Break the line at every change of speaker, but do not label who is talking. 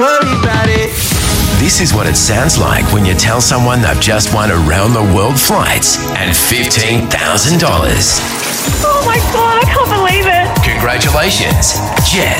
worry about it.
This is what it sounds like when you tell someone they've just won around the world flights and $15,000.
Oh my God, I can't believe it.
Congratulations, Jess